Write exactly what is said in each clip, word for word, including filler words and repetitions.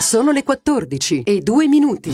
Sono le quattordici e due minuti.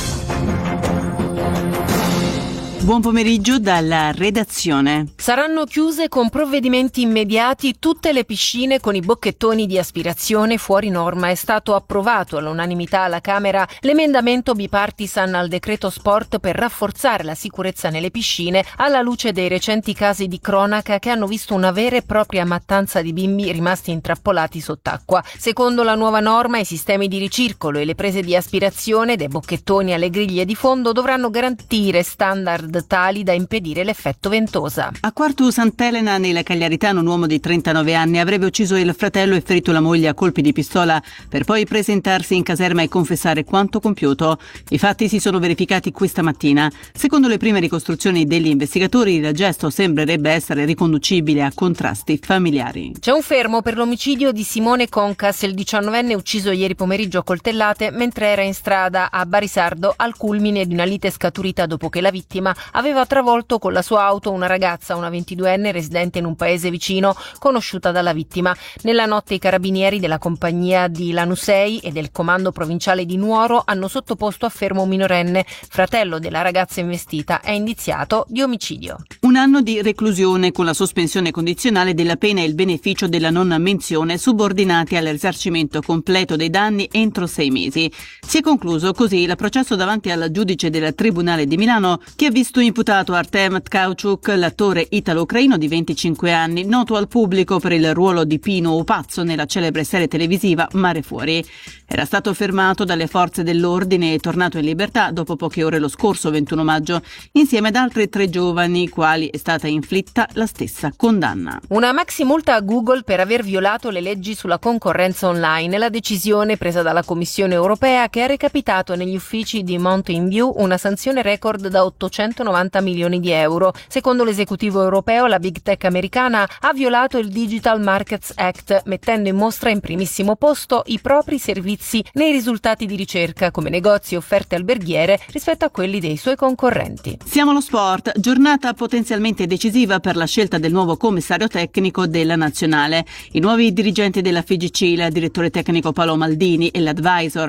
Buon pomeriggio dalla redazione. Saranno chiuse con provvedimenti immediati tutte le piscine con i bocchettoni di aspirazione fuori norma. È stato approvato all'unanimità alla Camera l'emendamento bipartisan al decreto sport per rafforzare la sicurezza nelle piscine alla luce dei recenti casi di cronaca che hanno visto una vera e propria mattanza di bimbi rimasti intrappolati sott'acqua. Secondo la nuova norma, i sistemi di ricircolo e le prese di aspirazione dai bocchettoni alle griglie di fondo dovranno garantire standard tali da impedire l'effetto ventosa. A Quartu Sant'Elena, nella Cagliaritana, un uomo di trentanove anni avrebbe ucciso il fratello e ferito la moglie a colpi di pistola per poi presentarsi in caserma e confessare quanto compiuto. I fatti si sono verificati questa mattina. Secondo le prime ricostruzioni degli investigatori, il gesto sembrerebbe essere riconducibile a contrasti familiari. C'è un fermo per l'omicidio di Simone Concas, il diciannovenne ucciso ieri pomeriggio a coltellate mentre era in strada a Barisardo al culmine di una lite scaturita dopo che la vittima aveva travolto con la sua auto una ragazza, una ventiduenne residente in un paese vicino, conosciuta dalla vittima. Nella notte i carabinieri della compagnia di Lanusei e del comando provinciale di Nuoro hanno sottoposto a fermo un minorenne, fratello della ragazza investita, è indiziato di omicidio. Un anno di reclusione con la sospensione condizionale della pena e il beneficio della non menzione subordinati al risarcimento completo dei danni entro sei mesi. Si è concluso così il processo davanti al giudice del Tribunale di Milano che ha visto imputato Artem Tkachuk, l'attore italo-ucraino di venticinque anni, noto al pubblico per il ruolo di Pino o Pazzo nella celebre serie televisiva Mare Fuori. Era stato fermato dalle forze dell'ordine e tornato in libertà dopo poche ore lo scorso ventuno maggio, insieme ad altri tre giovani, quali è stata inflitta la stessa condanna. Una maxi multa a Google per aver violato le leggi sulla concorrenza online. La decisione presa dalla Commissione europea che ha recapitato negli uffici di Mountain View una sanzione record da ottocentonovanta milioni di euro. Secondo l'esecutivo europeo, la big tech americana ha violato il Digital Markets Act, mettendo in mostra in primissimo posto i propri servizi nei risultati di ricerca come negozi e offerte alberghiere rispetto a quelli dei suoi concorrenti. Siamo allo sport, giornata potenzialmente decisiva per la scelta del nuovo commissario tecnico della nazionale. I nuovi dirigenti della F I G C, il direttore tecnico Paolo Maldini e l'advisor